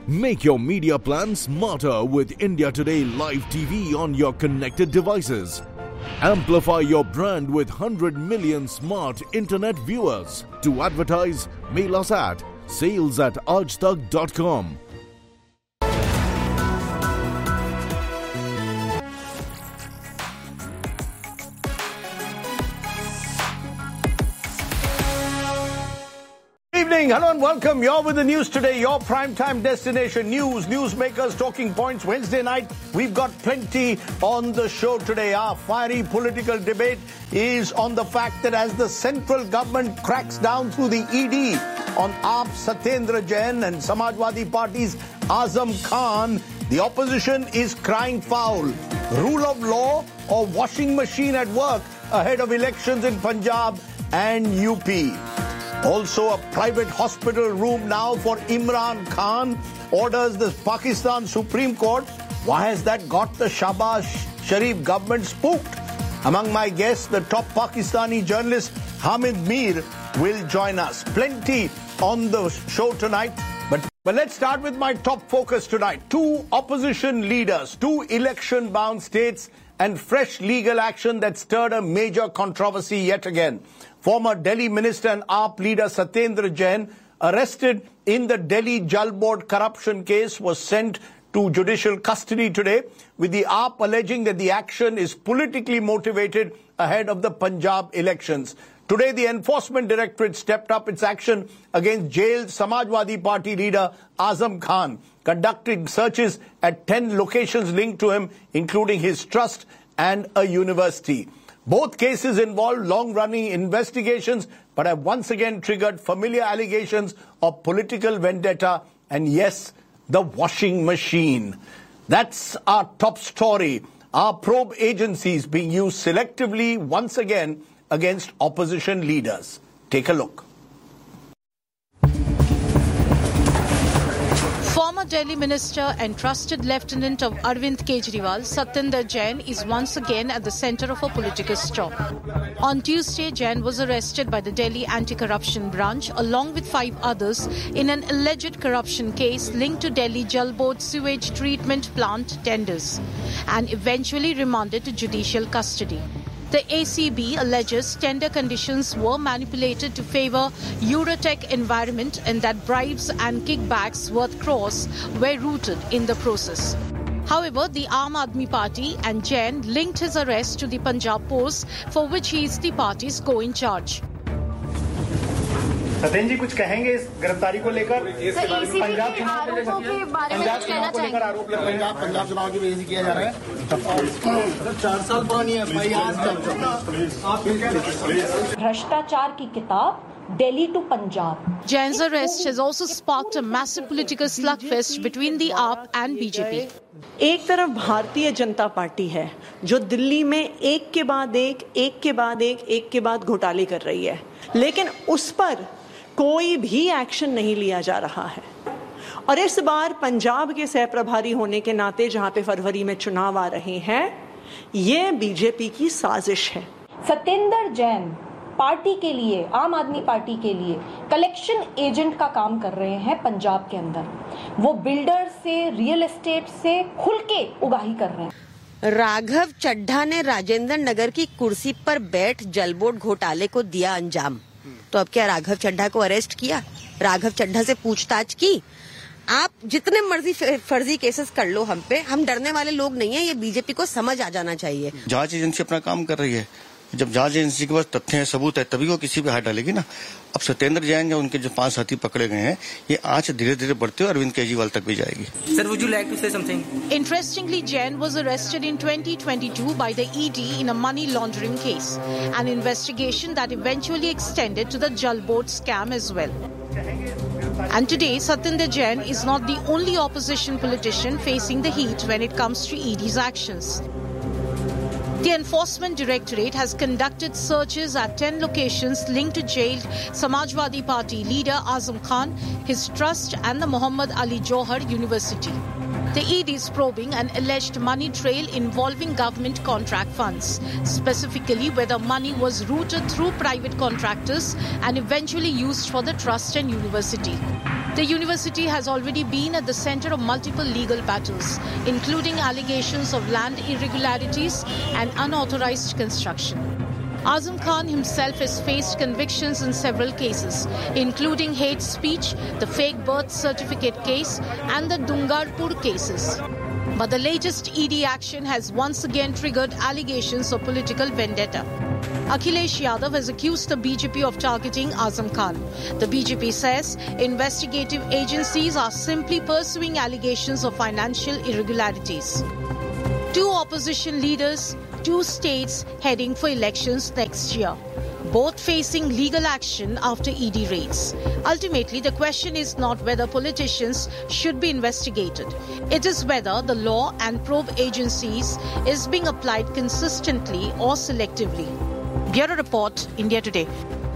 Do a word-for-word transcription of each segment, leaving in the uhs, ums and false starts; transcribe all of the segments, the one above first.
Make your media plan smarter with India Today Live T V on your connected devices. Amplify your brand with one hundred million smart internet viewers. To advertise, mail us at sales at aajtak dot com. Evening, hello and welcome. You're with the news today, your primetime destination. News, newsmakers, talking points. Wednesday night, we've got plenty on the show today. Our fiery political debate is on the fact that as the central government cracks down through the E D on A A P Satyendra Jain and Samajwadi Party's Azam Khan, the opposition is crying foul. Rule of law or washing machine at work ahead of elections in Punjab and U P. Also, a private hospital room now for Imran Khan, orders the Pakistan Supreme Court. Why has that got the Shahbaz Sharif government spooked? Among my guests, the top Pakistani journalist Hamid Mir will join us. Plenty on the show tonight. But, but let's start with my top focus tonight. Two opposition leaders, two election-bound states, and fresh legal action that stirred a major controversy yet again. Former Delhi Minister and A A P leader Satyendra Jain, arrested in the Delhi Jal Board corruption case, was sent to judicial custody today, with the A A P alleging that the action is politically motivated ahead of the Punjab elections. Today, the Enforcement Directorate stepped up its action against jailed Samajwadi Party leader Azam Khan, conducting searches at ten locations linked to him, including his trust and a university. Both cases involve long-running investigations, but have once again triggered familiar allegations of political vendetta and, yes, the washing machine. That's our top story. Our probe agencies being used selectively once again against opposition leaders. Take a look. Former Delhi Minister and trusted Lieutenant of Arvind Kejriwal, Satyendra Jain, is once again at the centre of a political storm. On Tuesday, Jain was arrested by the Delhi Anti-Corruption Branch along with five others in an alleged corruption case linked to Delhi Jal Board sewage treatment plant tenders and eventually remanded to judicial custody. The A C B alleges tender conditions were manipulated to favour Eurotech Environment and that bribes and kickbacks worth crores were rooted in the process. However, the Aam Aadmi Party and Jain linked his arrest to the Punjab Post, for which he is the party's co-in-charge. Satyendra जी कुछ कहेंगे इस गिरफ्तारी को लेकर पंजाब चुनाव के बारे में कुछ कहना चाहेंगे? आरोप लग रहे हैं पंजाब चुनाव की वजह से किया जा रहा है। चार साल पुरानी एफ आई आर भ्रष्टाचार की किताब Delhi to Punjab. Jain's arrest has also sparked a massive political slugfest between the A A P and B J P. एक तरफ भारतीय जनता पार्टी है जो दिल्ली में एक के बाद एक, एक के बाद एक, एक के बाद घोटाले कर रही है, लेकिन उस पर कोई भी एक्शन नहीं लिया जा रहा है। और इस बार पंजाब के सह प्रभारी होने के नाते जहां पे फरवरी में चुनाव आ रहे हैं, ये बीजेपी की साजिश है। सत्येंद्र जैन पार्टी के लिए, आम आदमी पार्टी के लिए कलेक्शन एजेंट का काम कर रहे हैं पंजाब के अंदर। वो बिल्डर से, रियल एस्टेट से खुल के उगाही कर रहे हैं। राघव चड्ढा ने राजेंद्र नगर की कुर्सी पर बैठ जल बोर्ड घोटाले को दिया अंजाम, तो अब क्या राघव चड्ढा को अरेस्ट किया? राघव चड्ढा से पूछताछ की? आप जितने मर्जी फर्जी केसेस कर लो हम पे, हम डरने वाले लोग नहीं है। ये बीजेपी को समझ आ जाना चाहिए। जांच एजेंसी अपना काम कर रही है। जब जांच एजेंसी के पास तथ्य है, सबूत है, तभी वो किसी पे हाथ डालेगी ना। अब सत्येंद्र जैन या उनके जो पांच साथी पकड़े गए हैं, ये आंच धीरे धीरे बढ़ते हुए अरविंद केजरीवाल तक भी जाएगी। Sir, would you like to say something? Interestingly, Jain was arrested in twenty twenty-two by the E D in a money laundering case, an investigation that eventually extended to the Jal Board scam as well. And today, Satyendra Jain is not the only opposition politician facing the heat when it comes to E D's actions. The Enforcement Directorate has conducted searches at ten locations linked to jailed Samajwadi Party leader Azam Khan, his trust and the Muhammad Ali Johar University. The E D is probing an alleged money trail involving government contract funds, specifically whether money was routed through private contractors and eventually used for the trust and university. The university has already been at the center of multiple legal battles, including allegations of land irregularities and unauthorized construction. Azam Khan himself has faced convictions in several cases, including hate speech, the fake birth certificate case, and the Dungarpur cases. But the latest E D action has once again triggered allegations of political vendetta. Akhilesh Yadav has accused the B J P of targeting Azam Khan. The B J P says investigative agencies are simply pursuing allegations of financial irregularities. Two opposition leaders, two states heading for elections next year, both facing legal action after E D raids. Ultimately, the question is not whether politicians should be investigated. It is whether the law and probe agencies is being applied consistently or selectively. Bureau Report, India Today.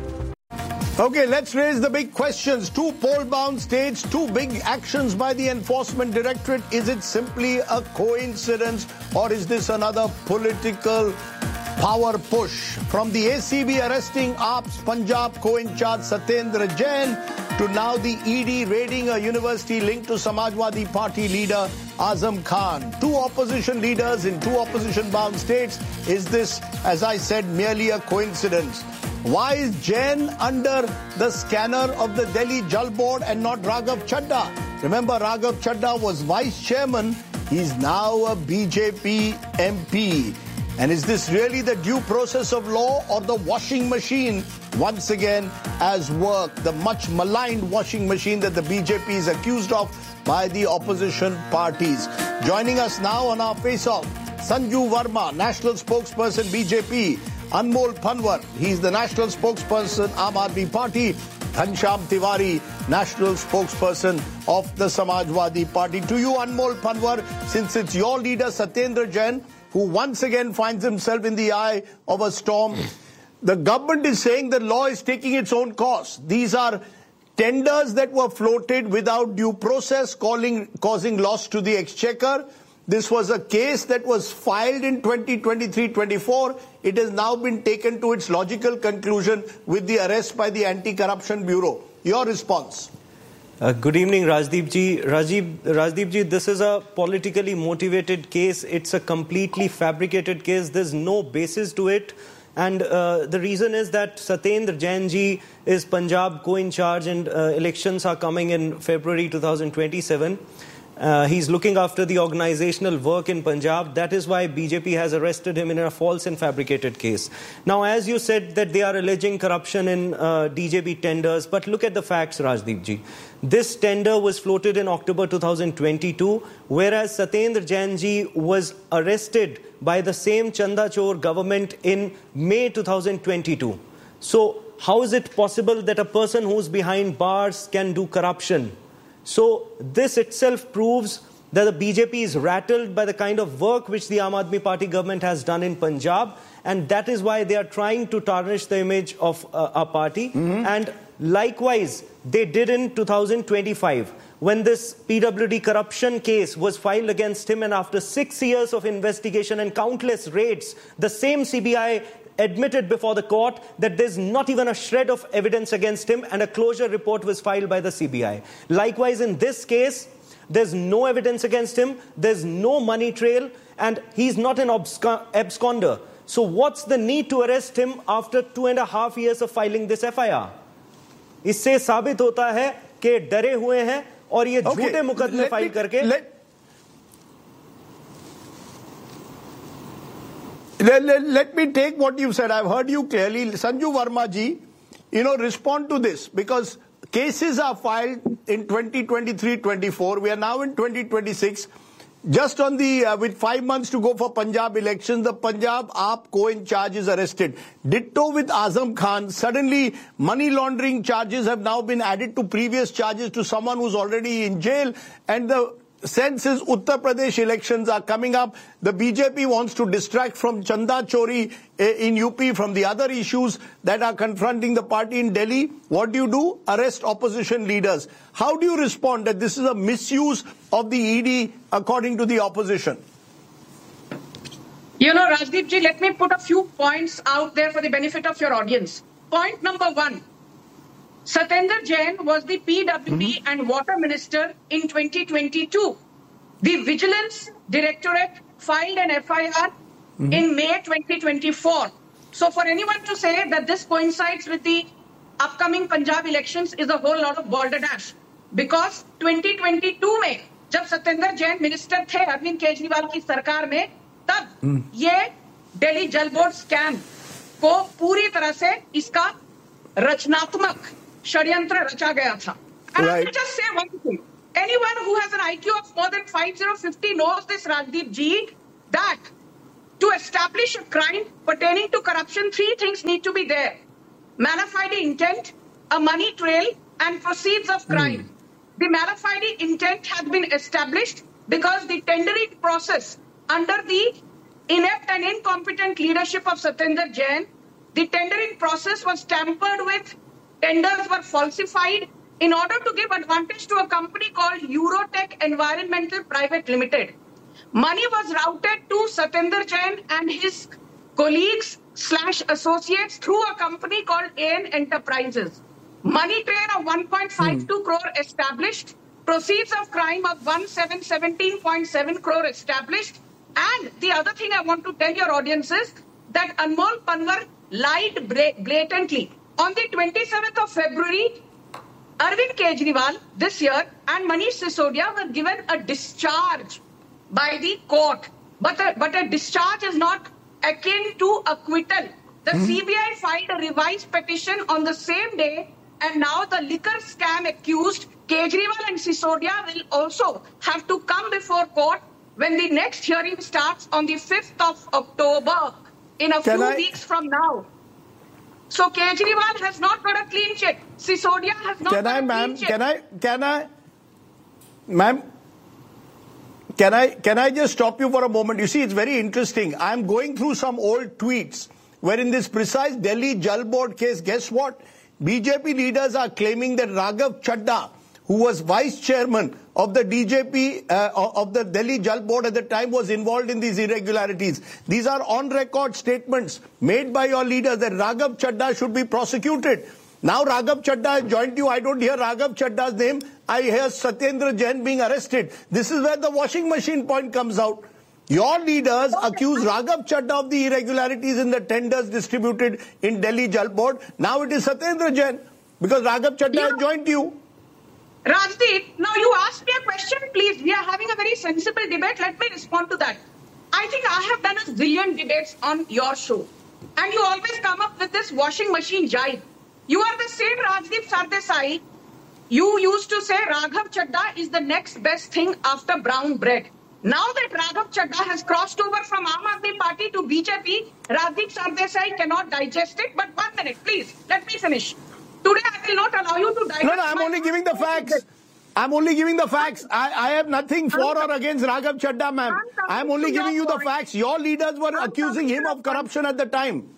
Okay, let's raise the big questions. Two poll-bound states, two big actions by the Enforcement Directorate. Is it simply a coincidence, or is this another political power push? From the A C B arresting A P's Punjab co-in-charge Satyendra Jain to now the E D raiding a university linked to Samajwadi Party leader Azam Khan. Two opposition leaders in two opposition-bound states. Is this, as I said, merely a coincidence? Why is Jain under the scanner of the Delhi Jal Board and not Raghav Chadha? Remember, Raghav Chadha was vice chairman. He's now a B J P M P. And is this really the due process of law, or the washing machine once again as work? The much maligned washing machine that the B J P is accused of by the opposition parties. Joining us now on our face-off, Sanju Verma, national spokesperson B J P. Anmol Panwar, he's the national spokesperson Aam Aadmi Party. Ghanshyam Tiwari, national spokesperson of the Samajwadi Party. To you, Anmol Panwar, since it's your leader Satyendra Jain, who once again finds himself in the eye of a storm, the government is saying the law is taking its own course. These are tenders that were floated without due process, calling, causing loss to the exchequer. This was a case that was filed in twenty twenty-three twenty-four. It has now been taken to its logical conclusion with the arrest by the Anti-Corruption Bureau. Your response? Uh, good evening, Rajdeep ji. Rajiv, Rajdeep ji, this is a politically motivated case. It's a completely fabricated case. There's no basis to it. And uh, the reason is that Satyendra Jain ji is Punjab co-in-charge, and uh, elections are coming in February two thousand twenty-seven. Uh, he's looking after the organizational work in Punjab. That is why B J P has arrested him in a false and fabricated case. Now, as you said, that they are alleging corruption in uh, D J P tenders. But look at the facts, Rajdeep ji. This tender was floated in October two thousand twenty-two, whereas Satyendra Jain ji was arrested by the same Chandachor government in May two thousand twenty-two. So, how is it possible that a person who's behind bars can do corruption? So this itself proves that the B J P is rattled by the kind of work which the Aam Aadmi Party government has done in Punjab, and that is why they are trying to tarnish the image of uh, our party. Mm-hmm. And likewise, they did in two thousand twenty-five, when this P W D corruption case was filed against him, and after six years of investigation and countless raids, the same C B I admitted before the court that there's not even a shred of evidence against him, and a closure report was filed by the C B I. Likewise, in this case, there's no evidence against him, there's no money trail, and he's not an absconder. So what's the need to arrest him after two and a half years of filing this F I R? इससे साबित होता है कि डरे हुए हैं और ये झूठे मुकदमे फाइल करके Let, let, let me take what you said. I've heard you clearly. Sanju Verma ji, you know, respond to this, because cases are filed in twenty twenty-three twenty-four. We are now in twenty twenty-six. Just on the, uh, with five months to go for Punjab elections, the Punjab A P co-in-charge is arrested. Ditto with Azam Khan. Suddenly, money laundering charges have now been added to previous charges to someone who's already in jail. And the sense is Uttar Pradesh elections are coming up. The B J P wants to distract from Chanda Chori in U P, from the other issues that are confronting the party in Delhi. What do you do? Arrest opposition leaders. How do you respond that this is a misuse of the E D according to the opposition? You know, Rajdeep ji, let me put a few points out there for the benefit of your audience. Point number one. Satyendra Jain was the P W D mm-hmm. and Water Minister in twenty twenty-two. The Vigilance Directorate filed an F I R mm-hmm. in May twenty twenty-four. So for anyone to say that this coincides with the upcoming Punjab elections is a whole lot of balderdash. Because twenty twenty-two में जब Satyendra Jain minister थे अरविंद केजरीवाल की सरकार में, तब mm. ये दिल्ली जल board scam को पूरी तरह से इसका रचनात्मक षड्यंत्र रचा गया था. And right. I will just say one thing. Anyone who has an I Q of more than five thousand fifty knows this, Rajdeep ji, that to establish a crime pertaining to corruption, three things need to be there. Mala fide intent, a money trail, and proceeds of crime. Mm. The mala fide intent has been established because the tendering process under the inept and incompetent leadership of Satyendra Jain, the tendering process was tampered with, tenders were falsified in order to give advantage to a company called Eurotech Environmental Private Limited. Money was routed to Satyendra Jain and his colleagues slash associates through a company called A N Enterprises. Money trail of one point five two hmm. crore established, proceeds of crime of seventeen seventeen point seven crore established. And the other thing I want to tell your audience is that Anmol Panwar lied blatantly. On the twenty-seventh of February, Arvind Kejriwal this year and Manish Sisodia were given a discharge by the court. But a, but a discharge is not akin to acquittal. The hmm. C B I filed a revised petition on the same day, and now the liquor scam accused Kejriwal and Sisodia will also have to come before court when the next hearing starts on the fifth of October, in a Can few I... weeks from now. So Kejriwal has not got a clean sheet. Sisodia has not Can got I, a ma'am, clean sheet. Can I, can I, ma'am, can I, can I just stop you for a moment? You see, it's very interesting. I'm going through some old tweets where in this precise Delhi Jal Board case, guess what? B J P leaders are claiming that Raghav Chadha, who was vice chairman of the D J P, uh, of the Delhi Jal Board at the time, was involved in these irregularities. These are on-record statements made by your leaders that Raghav Chadha should be prosecuted. Now Raghav Chadha has joined you. I don't hear Raghav Chadha's name. I hear Satyendra Jain being arrested. This is where the washing machine point comes out. Your leaders accuse Raghav Chadha of the irregularities in the tenders distributed in Delhi Jal Board. Now it is Satyendra Jain because Raghav Chadha yeah. has joined you. Rajdeep, now you asked me a question, please. We are having a very sensible debate. Let me respond to that. I think I have done a zillion debates on your show. And you always come up with this washing machine jive. You are the same Rajdeep Sardesai. You used to say Raghav Chadha is the next best thing after brown bread. Now that Raghav Chadha has crossed over from Aam Aadmi Party to B J P, Rajdeep Sardesai cannot digest it. But one minute, please. Let me finish. Today, I will not allow you to digest. No, no, I'm only giving the facts. I'm only giving the facts. I, I have nothing for or against Raghav Chadha, ma'am. I'm only giving you the facts. Your leaders were accusing him of corruption at the time.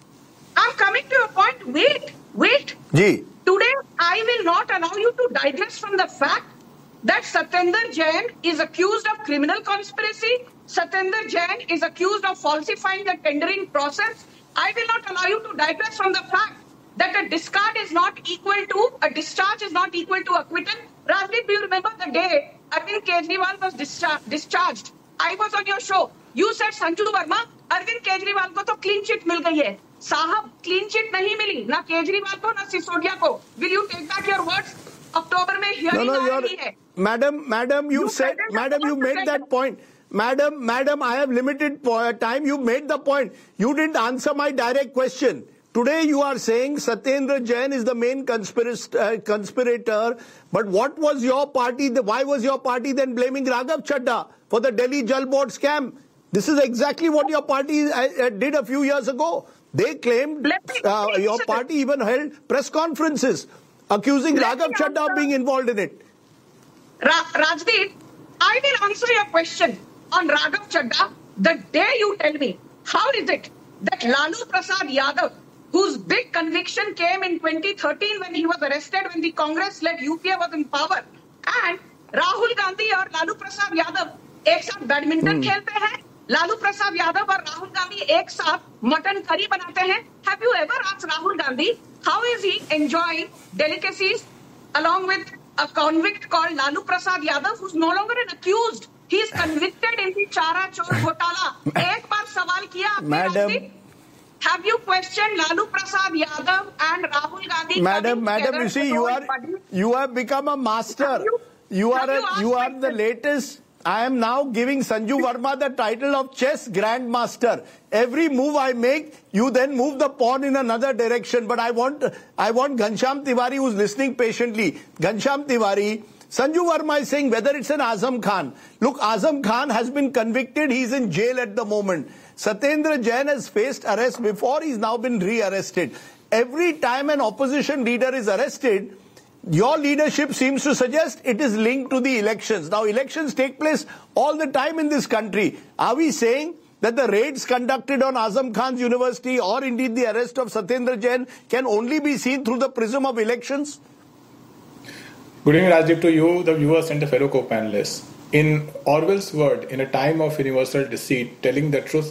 I'm coming to a point. Wait, wait. Ji. Today, I will not allow you to digest from the fact that Satyendra Jain is accused of criminal conspiracy. Satyendra Jain is accused of falsifying the tendering process. I will not allow you to digress from the fact that a discard is not equal to, a discharge is not equal to acquittal. Rajdeep, do you remember the day Arvind Kejriwal was dischar- discharged? I was on your show. You said, Sanju Verma, Arvind Kejriwal ko to clean sheet mil gayi hai. Sahab, clean sheet nahi mili. Na Kejriwal ko, na Sisodia ko. Will you take back your words? October mein hearing no, no, aa rahi hai. Madam, madam, you, you said, madam, you made that point. Madam, madam, I have limited time. You made the point. You didn't answer my direct question. Today you are saying Satyendra Jain is the main conspirator, uh, conspirator. But what was your party, the, why was your party then blaming Raghav Chadha for the Delhi Jal Board scam? This is exactly what your party uh, uh, did a few years ago. They claimed, uh, your party even held press conferences accusing Let Raghav Chadha of being involved in it. Ra- Rajdeep, I will answer your question on Raghav Chadha the day you tell me how is it that Lalu Prasad Yadav, whose big conviction came in twenty thirteen when he was arrested when the Congress-led U P A was in power, and Rahul Gandhi और Lalu Prasad Yadav एक साथ badminton खेलते हैं, Lalu Prasad Yadav और Rahul Gandhi एक साथ mutton curry बनाते हैं. Have you ever asked Rahul Gandhi how is he enjoying delicacies along with a convict called Lalu Prasad Yadav, who's no longer an accused? He is convicted in the Chara Chor Ghotala. एक बार सवाल किया आपने, Madam, have you questioned Lalu Prasad Yadav and Rahul Gandhi? Madam, Madam, you see, you are you have become a master. You, you are a, you are the latest. I am now giving Sanju Verma the title of chess grandmaster. Every move I make, you then move the pawn in another direction. But I want I want Ghanshyam Tiwari, who's listening patiently. Ghanshyam Tiwari, Sanju Verma is saying whether it's an Azam Khan. Look, Azam Khan has been convicted. He's in jail at the moment. Satyendra Jain has faced arrest before. He's now been re-arrested. Every time an opposition leader is arrested, your leadership seems to suggest it is linked to the elections. Now, elections take place all the time in this country. Are we saying that the raids conducted on Azam Khan's university or indeed the arrest of Satyendra Jain can only be seen through the prism of elections? Good evening, Rajdeep, to you, the viewers and the fellow co-panelists. In Orwell's word, in a time of universal deceit, telling the truth